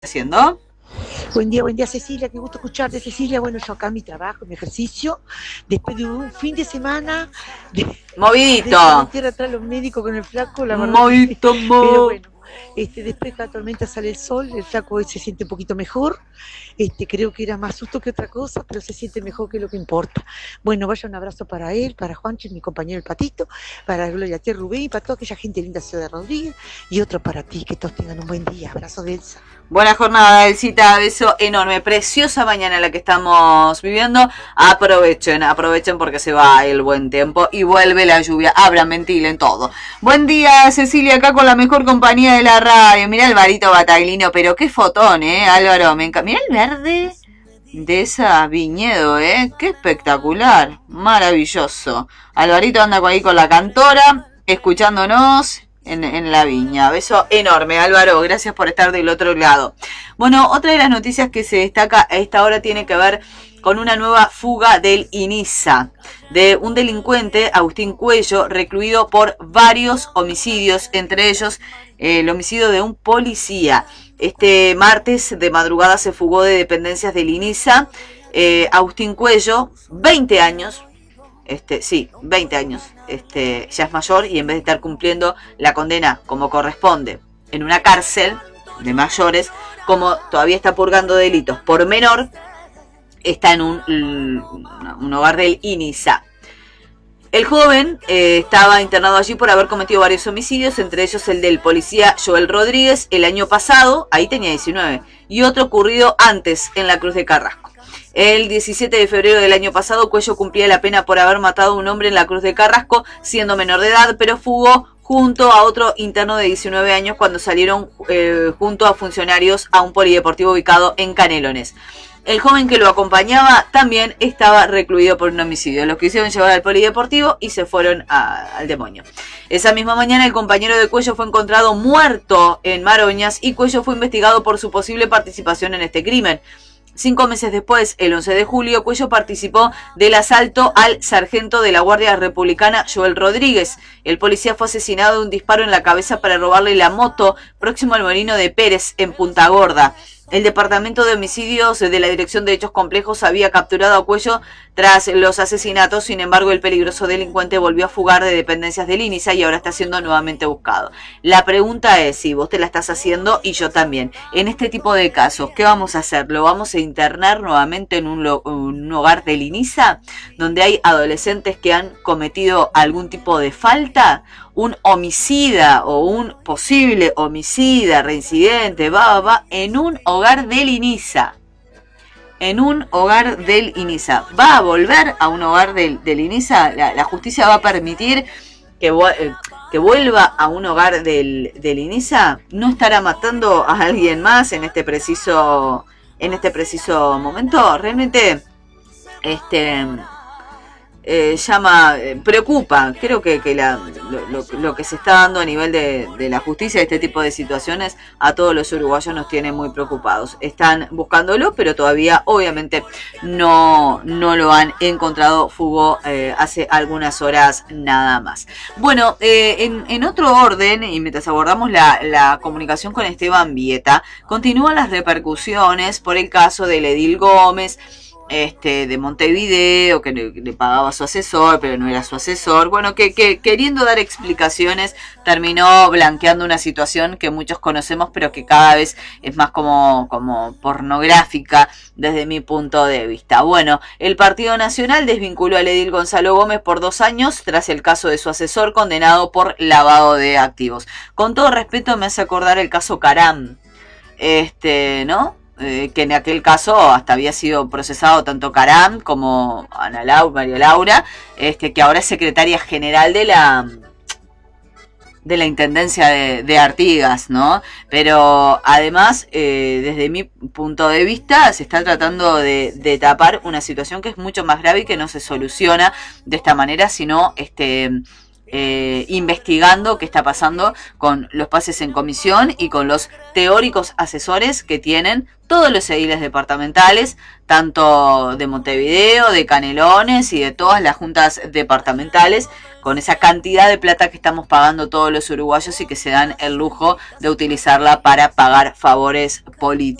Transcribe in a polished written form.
Haciendo. Buen día Cecilia, qué gusto escucharte Cecilia. Bueno, yo acá mi trabajo, mi ejercicio, después de un fin de semana de Movidito. echarle tierra atrás a los médicos con el flaco, la verdad que sí. Movidito, Pero bueno, después de la tormenta sale el sol, el flaco hoy se siente un poquito mejor. Creo que era más susto que otra cosa, pero se siente mejor, que es lo que importa. Bueno, vaya un abrazo para él, para Juancho, mi compañero el Patito, para Gloria T. Rubén y para toda aquella gente linda de Ciudad de Rodríguez, y otro para ti, que todos tengan un buen día. Abrazo de Elsa. Buena jornada, Elcita, beso enorme, preciosa mañana la que estamos viviendo. Aprovechen porque se va el buen tiempo y vuelve la lluvia. Abran, ventilen todo. Buen día, Cecilia, acá con la mejor compañía de la radio. Mirá Alvarito Bataglino, pero qué fotón, Álvaro, me encanta. Mirá el verde de esa viñedo, qué espectacular, maravilloso. Alvarito anda ahí con la cantora, escuchándonos en la viña. Beso enorme, Álvaro, gracias por estar del otro lado. Bueno, otra de las noticias que se destaca a esta hora tiene que ver con una nueva fuga del INISA, de un delincuente, Agustín Cuello, recluido por varios homicidios, entre ellos el homicidio de un policía. Este martes de madrugada se fugó de dependencias del INISA. Agustín Cuello, 20 años, 20 años, ya es mayor, y en vez de estar cumpliendo la condena como corresponde en una cárcel de mayores, como todavía está purgando delitos por menor, está en un hogar del INISA. El joven estaba internado allí por haber cometido varios homicidios, entre ellos el del policía Joel Rodríguez el año pasado, ahí tenía 19, y otro ocurrido antes en la Cruz de Carrasco. El 17 de febrero del año pasado, Cuello cumplía la pena por haber matado a un hombre en la Cruz de Carrasco, siendo menor de edad, pero fugó junto a otro interno de 19 años cuando salieron junto a funcionarios a un polideportivo ubicado en Canelones. El joven que lo acompañaba también estaba recluido por un homicidio. Los quisieron llevar al polideportivo y se fueron al demonio. Esa misma mañana el compañero de Cuello fue encontrado muerto en Maroñas y Cuello fue investigado por su posible participación en este crimen. 5 meses después, el 11 de julio, Cuello participó del asalto al sargento de la Guardia Republicana Joel Rodríguez. El policía fue asesinado de un disparo en la cabeza para robarle la moto próximo al Molino de Pérez, en Punta Gorda. El Departamento de Homicidios de la Dirección de Hechos Complejos había capturado a Cuello tras los asesinatos. Sin embargo, el peligroso delincuente volvió a fugar de dependencias del INISA y ahora está siendo nuevamente buscado. La pregunta es, si vos te la estás haciendo y yo también, en este tipo de casos, ¿qué vamos a hacer? ¿Lo vamos a internar nuevamente en un hogar del INISA, donde hay adolescentes que han cometido algún tipo de falta? Un homicida o un posible homicida reincidente en un hogar del INISA. En un hogar del INISA. ¿Va a volver a un hogar del INISA? ¿La justicia va a permitir que vuelva a un hogar del INISA? ¿No estará matando a alguien más en este preciso momento? Realmente preocupa. Creo que lo que se está dando a nivel de la justicia, este tipo de situaciones, a todos los uruguayos nos tiene muy preocupados. Están buscándolo, pero todavía obviamente no lo han encontrado. Fugó hace algunas horas nada más. Bueno, en otro orden, y mientras abordamos la comunicación con Esteban Vieta, continúan las repercusiones por el caso del edil Gómez, de Montevideo, que le pagaba a su asesor, pero no era su asesor. Bueno, que queriendo dar explicaciones, terminó blanqueando una situación que muchos conocemos, pero que cada vez es más como pornográfica desde mi punto de vista. Bueno, el Partido Nacional desvinculó al edil Gonzalo Gómez por 2 años tras el caso de su asesor, condenado por lavado de activos. Con todo respeto, me hace acordar el caso Caram, ¿no? Que en aquel caso hasta había sido procesado tanto Caram como María Laura, que ahora es secretaria general de la Intendencia de Artigas, ¿no? Pero además, desde mi punto de vista, se está tratando de tapar una situación que es mucho más grave y que no se soluciona de esta manera, sino investigando qué está pasando con los pases en comisión y con los teóricos asesores que tienen todos los ediles departamentales, tanto de Montevideo, de Canelones y de todas las juntas departamentales, con esa cantidad de plata que estamos pagando todos los uruguayos y que se dan el lujo de utilizarla para pagar favores políticos.